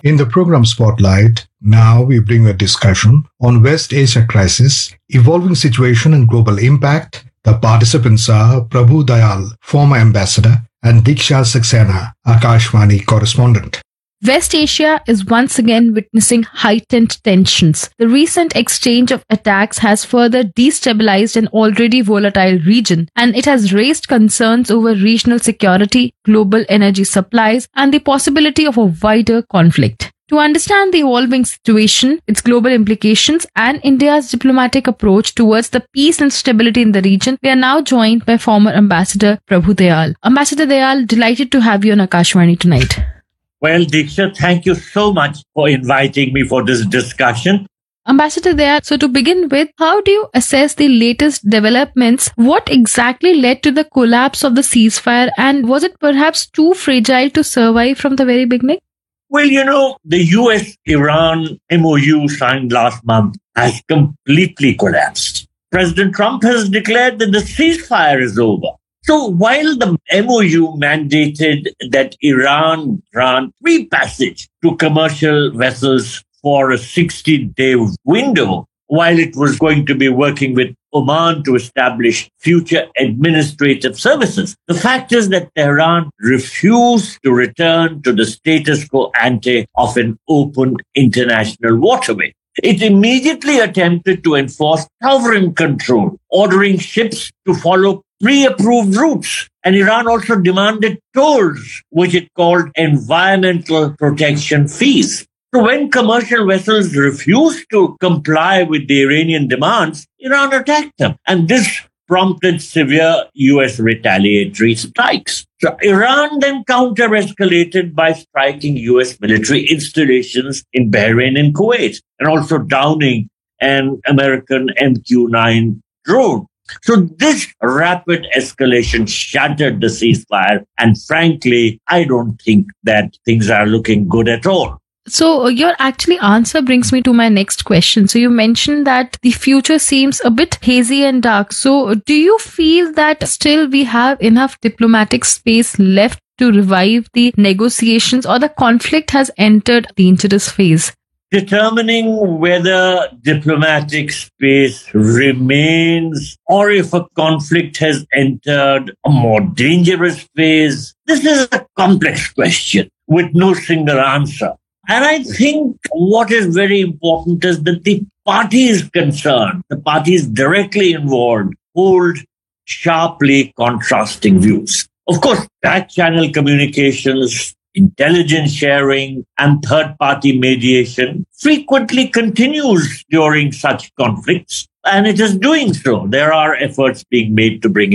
In the program Spotlight, now we bring a discussion on West Asia crisis, evolving situation and global impact. The participants are Prabhu Dayal, former ambassador, and Diksha Saxena, Akashvani correspondent. West Asia is once again witnessing heightened tensions. The recent exchange of attacks has further destabilized an already volatile region, and it has raised concerns over regional security, global energy supplies, and the possibility of a wider conflict. To understand the evolving situation, its global implications, and India's diplomatic approach towards the peace and stability in the region, we are now joined by former Ambassador Prabhu Dayal. Ambassador Dayal, delighted to have you on Akashvani tonight. Well, Diksha, thank you so much for inviting me for this discussion. Ambassador Dayal, so to begin with, how do you assess the latest developments? What exactly led to the collapse of the ceasefire, and was it perhaps too fragile to survive from the very beginning? Well, the US-Iran MOU signed last month has completely collapsed. President Trump has declared that the ceasefire is over. So while the MOU mandated that Iran grant free passage to commercial vessels for a 60-day window, while it was going to be working with Oman to establish future administrative services, the fact is that Tehran refused to return to the status quo ante of an open international waterway. It immediately attempted to enforce sovereign control, ordering ships to follow pre-approved routes. And Iran also demanded tolls, which it called environmental protection fees. So when commercial vessels refused to comply with the Iranian demands, Iran attacked them. And this prompted severe US retaliatory strikes. So Iran then counter-escalated by striking US military installations in Bahrain and Kuwait, and also downing an American MQ-9 drone. So this rapid escalation shattered the ceasefire, and frankly, I don't think that things are looking good at all. So your actually answer brings me to my next question. So you mentioned that the future seems a bit hazy and dark. So do you feel that still we have enough diplomatic space left to revive the negotiations, or the conflict has entered the dangerous phase? Determining whether diplomatic space remains or if a conflict has entered a more dangerous phase, this is a complex question with no single answer. And I think what is very important is that the parties concerned, the parties directly involved, hold sharply contrasting views. Of course, back-channel communications, intelligence sharing, and third-party mediation frequently continues during such conflicts, and it is doing so. There are efforts being made to bring